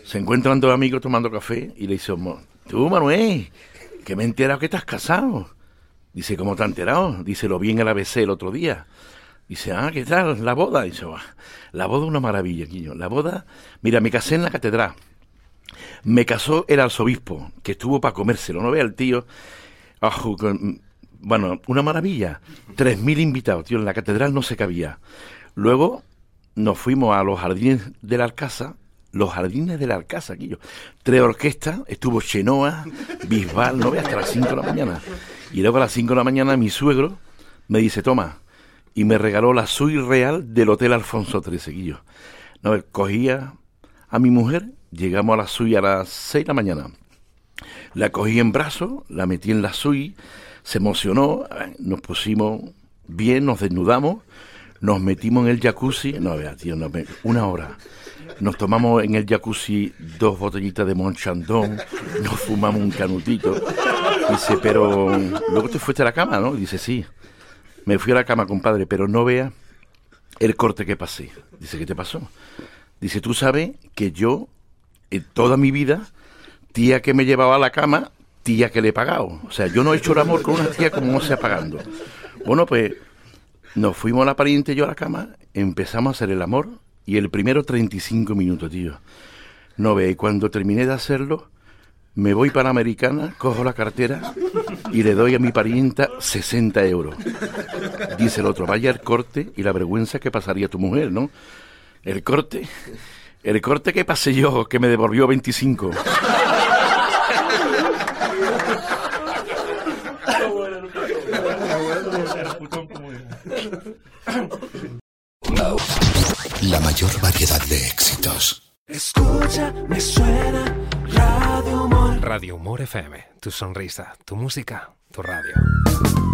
Se encuentran dos amigos tomando café y le dice, tú, Manuel, que me he enterado que estás casado. Dice, ¿cómo te has enterado? Dice, lo vi en el ABC el otro día. Dice, ¿qué tal? La boda. Dice, la boda es una maravilla, Quillo. La boda, mira, me casé en la catedral. Me casó el arzobispo, que estuvo para comérselo. No vea el tío. Bueno, una maravilla. 3.000 invitados, tío. En la catedral no se cabía. Luego nos fuimos a los jardines de la Alcázar. Los jardines de la Alcázar, Quillo. 3 orquestas. Estuvo Chenoa, Bisbal, no vea, hasta las 5 de la mañana. Y luego a las 5 de la mañana mi suegro me dice, toma, y me regaló la suite real del Hotel Alfonso XIII, Quillo. No, cogía a mi mujer, llegamos a la suite a las 6 de la mañana. La cogí en brazos, la metí en la suite, se emocionó, nos pusimos bien, nos desnudamos, nos metimos en el jacuzzi, no vea, tío, una hora. Nos tomamos en el jacuzzi 2 botellitas de Monchandon, nos fumamos un canutito. Dice, pero luego te fuiste a la cama, ¿no? Dice, sí, me fui a la cama, compadre, pero no vea el corte que pasé. Dice, ¿qué te pasó? Dice, tú sabes que yo, en toda mi vida, tía que me llevaba a la cama, tía que le he pagado. O sea, yo no he hecho el amor con una tía como no sea pagando. Bueno, pues nos fuimos la pariente y yo a la cama, empezamos a hacer el amor, y el primero 35 minutos, tío. No ve, y cuando terminé de hacerlo, me voy para la Americana, cojo la cartera y le doy a mi parienta 60 euros. Dice el otro, vaya el corte y la vergüenza que pasaría tu mujer, ¿no? El corte que pasé yo, que me devolvió 25. La mayor variedad de éxitos. Escucha, me suena Radio Humor. Radio Humor FM, tu sonrisa, tu música, tu radio.